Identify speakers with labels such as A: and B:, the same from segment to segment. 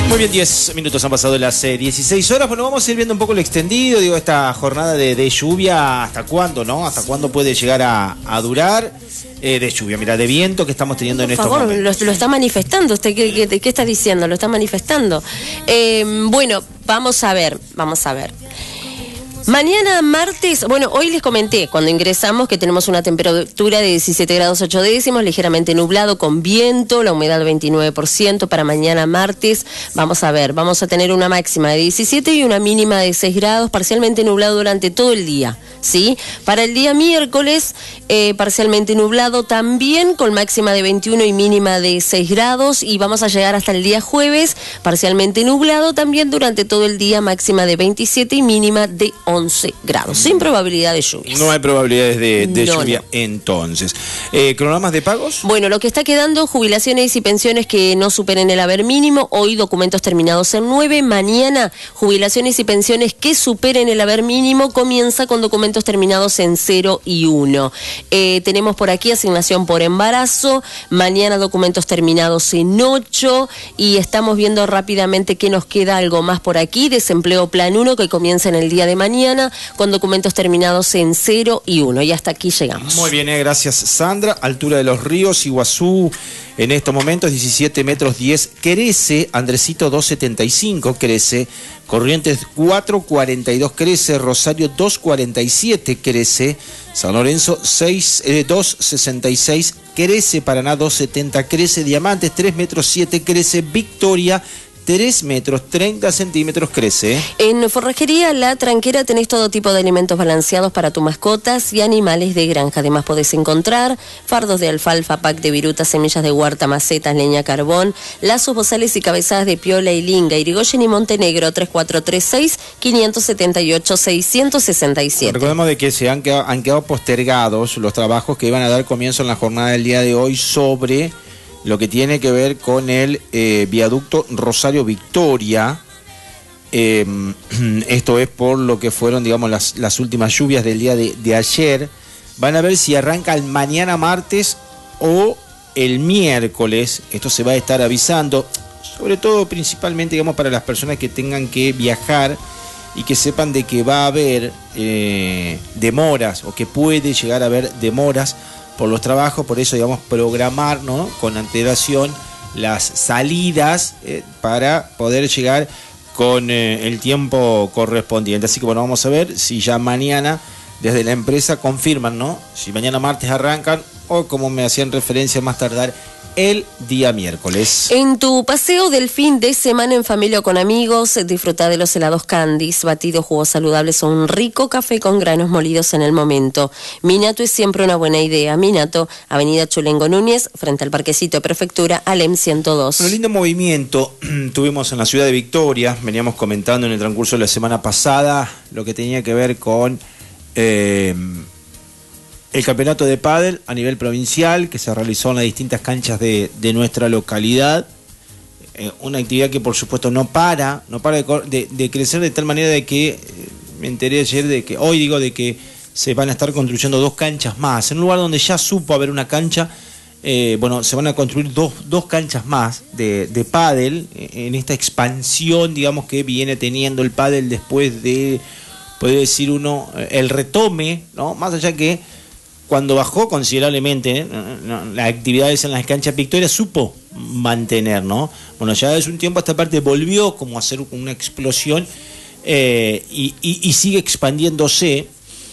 A: Muy bien, 10 minutos han pasado de las 16 horas. Bueno, vamos a ir viendo un poco lo extendido, digo, esta jornada de lluvia, ¿hasta cuándo, no? ¿Hasta cuándo puede llegar a durar? De lluvia, mira, de viento que estamos teniendo en estos momentos.
B: Por favor, lo está manifestando. ¿Usted qué está diciendo? Lo está manifestando. Bueno, vamos a ver. Mañana martes, bueno, hoy les comenté cuando ingresamos que tenemos una temperatura de 17 grados 8 décimos, ligeramente nublado con viento, la humedad 29%. Para mañana martes, vamos a tener una máxima de 17 y una mínima de 6 grados, parcialmente nublado durante todo el día, ¿sí? Para el día miércoles, parcialmente nublado también, con máxima de 21 y mínima de 6 grados, y vamos a llegar hasta el día jueves, parcialmente nublado también durante todo el día, máxima de 27 y mínima de 11 grados, sin probabilidad de lluvias.
A: No hay probabilidades de lluvia, no. Entonces. ¿Cronogramas de pagos?
B: Bueno, lo que está quedando, jubilaciones y pensiones que no superen el haber mínimo. Hoy documentos terminados en 9. Mañana, jubilaciones y pensiones que superen el haber mínimo. Comienza con documentos terminados en 0 y 1. Tenemos por aquí asignación por embarazo. Mañana documentos terminados en 8. Y estamos viendo rápidamente que nos queda algo más por aquí. Desempleo plan 1 que comienza en el día de mañana, con documentos terminados en 0 y 1. Y hasta aquí llegamos.
A: Muy bien, gracias Sandra. Altura de los ríos, Iguazú en estos momentos 17 metros 10, crece, Andresito 2,75, crece, Corrientes 4,42, crece, Rosario 2,47, crece, San Lorenzo 2,66, crece, Paraná 2,70, crece, Diamantes 3 metros 7, crece, Victoria 3 metros 30 centímetros, crece.
B: En Forrajería La Tranquera tenés todo tipo de alimentos balanceados para tus mascotas y animales de granja. Además podés encontrar fardos de alfalfa, pack de viruta, semillas de huerta, macetas, leña, carbón, lazos, bozales y cabezadas de piola y linga. Irigoyen y Montenegro, 3436-578-667.
A: Recordemos de que se han quedado postergados los trabajos que iban a dar comienzo en la jornada del día de hoy sobre lo que tiene que ver con el viaducto Rosario Victoria. Esto es por lo que fueron, digamos, las últimas lluvias del día de ayer. Van a ver si arranca el mañana martes o el miércoles. Esto se va a estar avisando, sobre todo principalmente, digamos, para las personas que tengan que viajar y que sepan de que va a haber demoras, o que puede llegar a haber demoras por los trabajos. Por eso, digamos, programar, ¿no?, con antelación las salidas para poder llegar con el tiempo correspondiente. Así que bueno, vamos a ver si ya mañana desde la empresa confirman, ¿no?, si mañana martes arrancan o, como me hacían referencia, más tardar el día miércoles.
B: En tu paseo del fin de semana en familia o con amigos, disfruta de los helados Candies, batidos, jugos saludables o un rico café con granos molidos en el momento. Minato es siempre una buena idea. Minato, Avenida Chulengo Núñez, frente al Parquecito de Prefectura, Alem 102.
A: Un lindo movimiento tuvimos en la ciudad de Victoria. Veníamos comentando en el transcurso de la semana pasada lo que tenía que ver con el campeonato de pádel a nivel provincial que se realizó en las distintas canchas de nuestra localidad. Una actividad que por supuesto no para de crecer, de tal manera de que me enteré ayer de que se van a estar construyendo 2 canchas más. En un lugar donde ya supo haber una cancha, bueno, se van a construir dos canchas más de pádel en esta expansión, digamos, que viene teniendo el pádel después de, podría decir uno, el retome, ¿no? Más allá que cuando bajó considerablemente las actividades en las canchas Victoria, supo mantener, ¿no? Bueno, ya desde un tiempo a esta parte volvió como a hacer una explosión y sigue expandiéndose.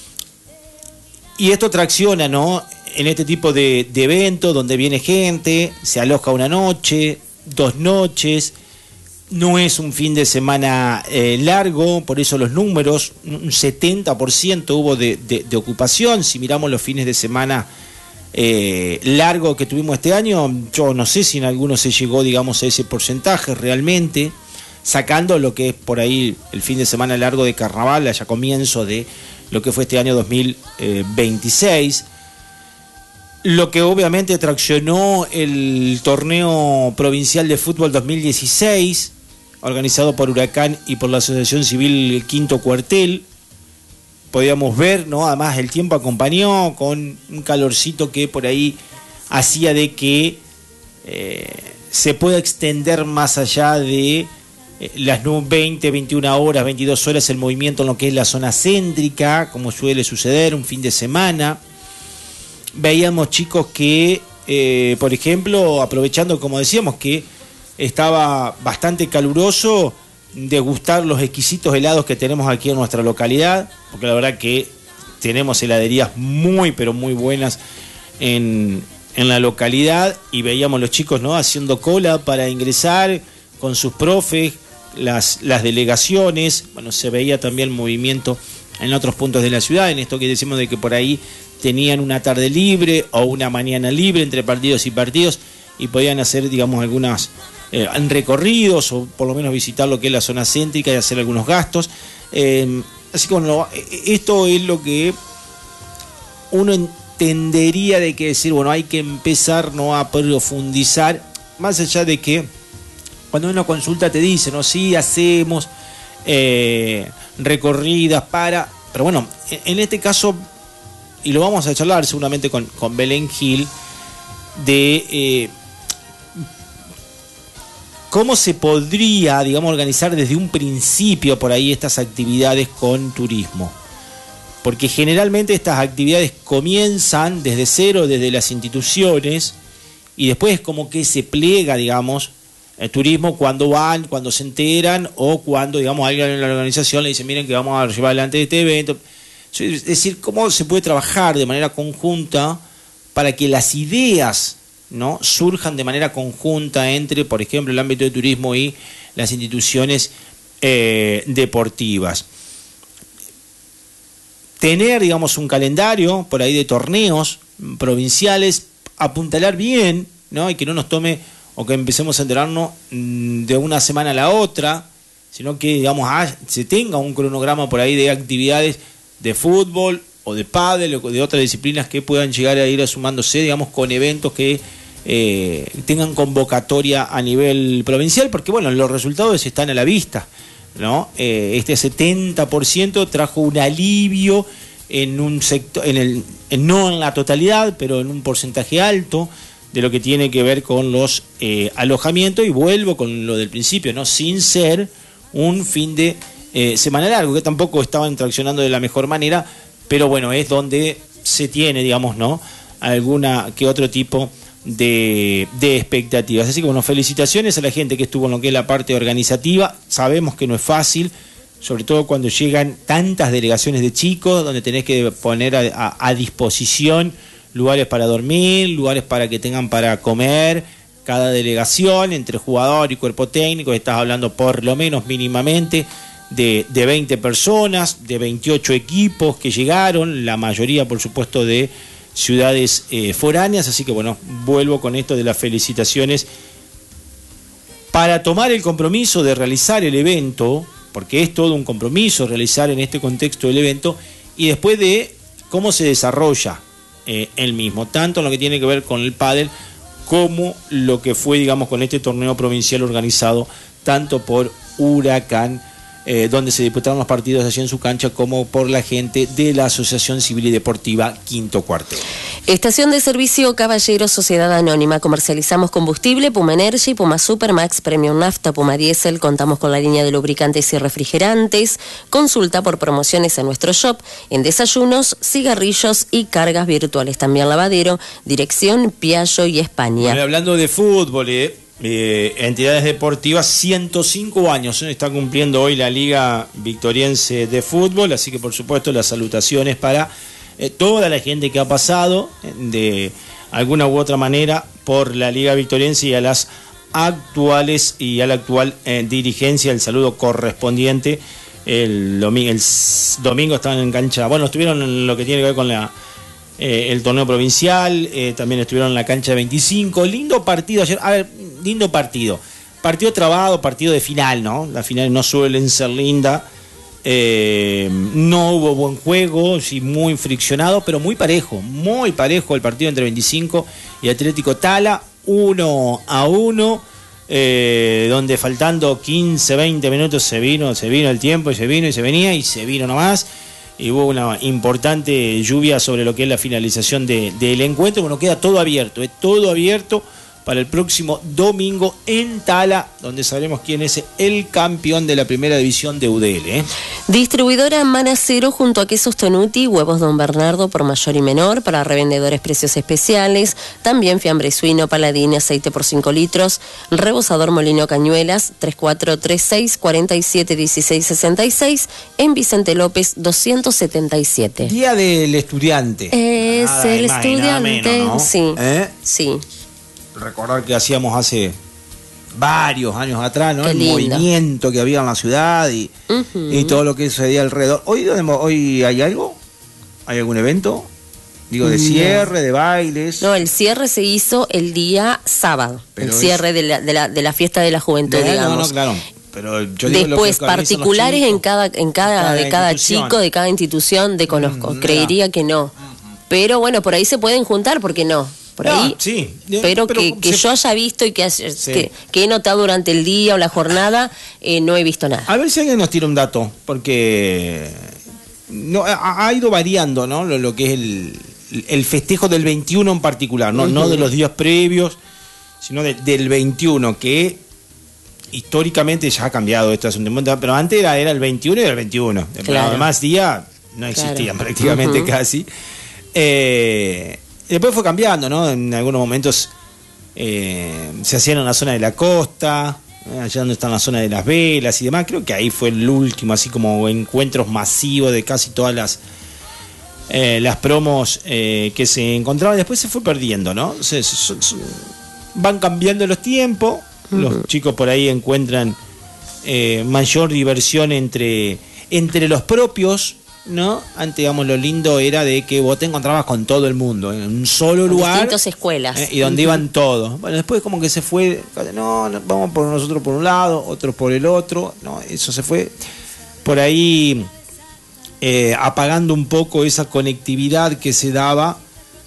A: Y esto tracciona, ¿no?, en este tipo de eventos donde viene gente, se aloja una noche, 2 noches. No es un fin de semana largo, por eso los números, un 70% hubo de ocupación. Si miramos los fines de semana largos que tuvimos este año, yo no sé si en algunos se llegó, digamos, a ese porcentaje realmente, sacando lo que es por ahí el fin de semana largo de carnaval, allá comienzo de lo que fue este año 2026. Lo que obviamente traccionó el torneo provincial de fútbol 2016, organizado por Huracán y por la Asociación Civil Quinto Cuartel. Podíamos ver, ¿no? Además el tiempo acompañó con un calorcito que por ahí hacía de que se pueda extender más allá de las 20, 21 horas, 22 horas el movimiento en lo que es la zona céntrica, como suele suceder un fin de semana. Veíamos chicos que, por ejemplo, aprovechando, como decíamos, que estaba bastante caluroso, degustar los exquisitos helados que tenemos aquí en nuestra localidad, porque la verdad que tenemos heladerías muy, pero muy buenas en la localidad, y veíamos los chicos, ¿no?, haciendo cola para ingresar con sus profes, las delegaciones. Bueno, se veía también movimiento en otros puntos de la ciudad, en esto que decimos de que por ahí tenían una tarde libre o una mañana libre entre partidos y partidos y podían hacer, digamos, algunas recorridos o por lo menos visitar lo que es la zona céntrica y hacer algunos gastos. Así que bueno, esto es lo que uno entendería de que decir, bueno, hay que empezar, ¿no?, a profundizar, más allá de que cuando uno consulta te dice, ¿no?, sí, hacemos recorridas pero bueno, en este caso, y lo vamos a charlar seguramente con Belén Gil, de cómo se podría, digamos, organizar desde un principio por ahí estas actividades con turismo. Porque generalmente estas actividades comienzan desde cero, desde las instituciones, y después como que se pliega, digamos, el turismo cuando van, cuando se enteran, o cuando, digamos, alguien en la organización le dice, miren que vamos a llevar adelante este evento. Es decir, cómo se puede trabajar de manera conjunta para que las ideas, ¿no?, surjan de manera conjunta entre, por ejemplo, el ámbito de turismo y las instituciones deportivas. Tener, digamos, un calendario por ahí de torneos provinciales, apuntalar bien, ¿no?, y que no nos tome o que empecemos a enterarnos de una semana a la otra, sino que, digamos, se tenga un cronograma por ahí de actividades de fútbol o de pádel o de otras disciplinas que puedan llegar a ir sumándose, digamos, con eventos que tengan convocatoria a nivel provincial, porque bueno, los resultados están a la vista, ¿no? Este 70% trajo un alivio en un sector, no en la totalidad, pero en un porcentaje alto de lo que tiene que ver con los alojamientos, y vuelvo con lo del principio, ¿no?, sin ser un fin de semana largo, que tampoco estaban traccionando de la mejor manera, pero bueno, es donde se tiene, digamos, ¿no?, alguna que otro tipo de expectativas. Así que bueno, felicitaciones a la gente que estuvo en lo que es la parte organizativa. Sabemos que no es fácil, sobre todo cuando llegan tantas delegaciones de chicos, donde tenés que poner a disposición lugares para dormir, lugares para que tengan para comer, cada delegación, entre jugador y cuerpo técnico, estás hablando por lo menos mínimamente de 20 personas, de 28 equipos que llegaron, la mayoría por supuesto de ciudades foráneas. Así que bueno, vuelvo con esto de las felicitaciones para tomar el compromiso de realizar el evento, porque es todo un compromiso realizar en este contexto el evento, y después de cómo se desarrolla el mismo, tanto en lo que tiene que ver con el pádel como lo que fue, digamos, con este torneo provincial organizado tanto por Huracán, donde se disputaron los partidos allí en su cancha, como por la gente de la Asociación Civil y Deportiva Quinto Cuartel.
B: Estación de servicio Caballero Sociedad Anónima. Comercializamos combustible, Puma Energy, Puma Super, Max Premium Nafta, Puma Diesel. Contamos con la línea de lubricantes y refrigerantes. Consulta por promociones en nuestro shop, en desayunos, cigarrillos y cargas virtuales. También lavadero, dirección Piaggio y España.
A: Bueno, hablando de fútbol, entidades deportivas, 105 años está cumpliendo hoy la Liga Victoriense de Fútbol, así que por supuesto las salutaciones para toda la gente que ha pasado de alguna u otra manera por la Liga Victoriense, y a las actuales y a la actual dirigencia el saludo correspondiente. El domingo estaban en cancha, bueno, estuvieron en lo que tiene que ver con el torneo provincial, también estuvieron en la cancha 25, lindo partido ayer, lindo partido trabado, partido de final, ¿no? Las finales no suelen ser lindas, no hubo buen juego, sí, muy friccionado, pero muy parejo el partido entre 25 y Atlético Tala, 1-1, donde faltando 15, 20 minutos se vino el tiempo, y se vino nomás. Y hubo una importante lluvia sobre lo que es la finalización del encuentro. Bueno, queda todo abierto para el próximo domingo en Tala, donde sabremos quién es el campeón de la primera división de UDL.
B: Distribuidora Manacero junto a Quesos Tonuti, huevos Don Bernardo por mayor y menor, para revendedores precios especiales, también fiambre suino, paladín, aceite por 5 litros, rebozador Molino Cañuelas, 3436 47 16 66, en Vicente López 277.
A: Día del estudiante.
B: Es el estudiante,
A: menos, ¿no?
B: Sí, sí.
A: Recordar que hacíamos hace varios años atrás, ¿no?
B: Qué
A: El
B: lindo
A: movimiento que había en la ciudad y todo lo que sucedía alrededor. ¿Hoy hay algo? ¿Hay algún evento? Digo, de cierre, de bailes.
B: No, el cierre se hizo el día sábado. Pero el cierre de la fiesta de la juventud, digamos.
A: No, claro. Pero yo digo
B: después, particulares en cada chico, de cada institución, desconozco. Creería que no. Pero bueno, por ahí se pueden juntar, ¿por qué no? Por ahí,
A: sí,
B: pero que yo haya visto y que he notado durante el día o la jornada, no he visto nada.
A: A ver si alguien nos tira un dato, porque no ha ido variando, ¿no? Lo que es el festejo del 21 en particular, no de los días previos, sino del 21, que históricamente ya ha cambiado esto hace un tiempo, pero antes era el 21 y el 21. Claro. Además, día no existían prácticamente casi. Después fue cambiando, ¿no? En algunos momentos se hacían en la zona de la costa, allá donde está la zona de las velas y demás. Creo que ahí fue el último, así como encuentros masivos de casi todas las promos que se encontraban. Después se fue perdiendo, ¿no? Van cambiando los tiempos, los chicos por ahí encuentran mayor diversión entre los propios, ¿no? Antes, digamos, lo lindo era de que vos te encontrabas con todo el mundo en un solo lugar.
B: Distintas escuelas.
A: Y donde iban todos. Bueno, después como que se fue, no, vamos por nosotros por un lado, otros por el otro. No, eso se fue por ahí apagando un poco esa conectividad que se daba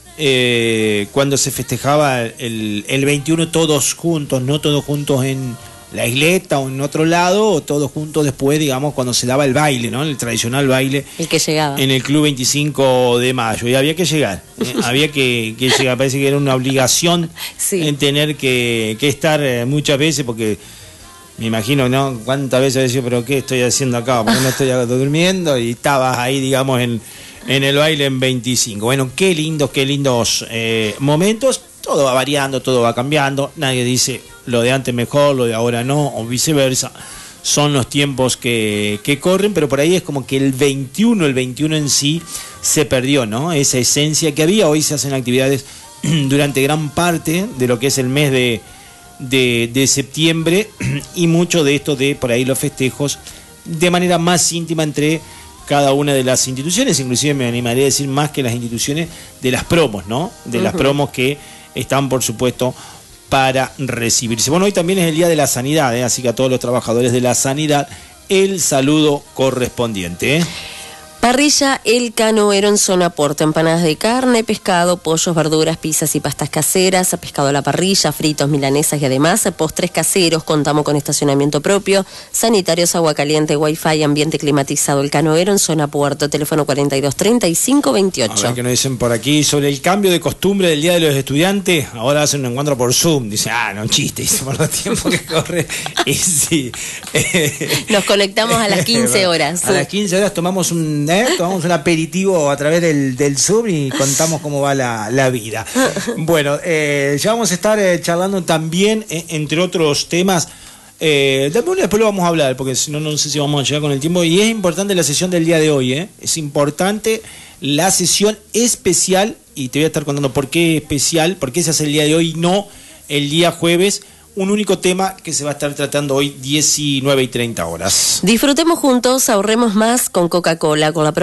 A: cuando se festejaba el 21 todos juntos, no todos juntos en la isleta o en otro lado, o todos juntos después, digamos, cuando se daba el baile, ¿no? El tradicional baile.
B: El que llegaba.
A: En el Club 25 de Mayo. Y había que llegar. Había que llegar. Parece que era una obligación en tener que estar muchas veces, porque me imagino, ¿no? Cuántas veces decía, pero ¿qué estoy haciendo acá? ¿Por qué no estoy durmiendo? Y estabas ahí, digamos, en el baile en 25. Bueno, qué lindos momentos. Todo va variando, todo va cambiando. Nadie dice lo de antes mejor, lo de ahora no, o viceversa. Son los tiempos que corren, pero por ahí es como que el 21 en sí se perdió, ¿no? Esa esencia que había. Hoy se hacen actividades durante gran parte de lo que es el mes de septiembre, y mucho de esto de por ahí los festejos de manera más íntima entre cada una de las instituciones, inclusive me animaría a decir más que las instituciones, de las promos, ¿no? De las promos que están, por supuesto, para recibirse. Bueno, hoy también es el Día de la Sanidad, así que a todos los trabajadores de la sanidad, el saludo correspondiente.
B: Parrilla El Canoero en zona Puerto, empanadas de carne, pescado, pollos, verduras, pizzas y pastas caseras, pescado a la parrilla, fritos, milanesas y además postres caseros. Contamos con estacionamiento propio, sanitarios, agua caliente, wifi, ambiente climatizado. El Canoero en zona Puerto, teléfono 4235-28.
A: A ver qué nos dicen por aquí sobre el cambio de costumbre del Día de los Estudiantes. Ahora hacen un encuentro por Zoom. Dice, no, un chiste, dice, por los tiempos que corre. Y sí.
B: Nos conectamos a las 15 horas.
A: A las 15 horas tomamos un aperitivo a través del Zoom y contamos cómo va la vida. Bueno, ya vamos a estar charlando también, entre otros temas. Después lo vamos a hablar, porque si no, no sé si vamos a llegar con el tiempo. Y es importante la sesión del día de hoy, es importante la sesión especial, y te voy a estar contando por qué especial, por qué se hace el día de hoy y no el día jueves. Un único tema que se va a estar tratando hoy 19:30 horas.
B: Disfrutemos juntos, ahorremos más con Coca-Cola, con la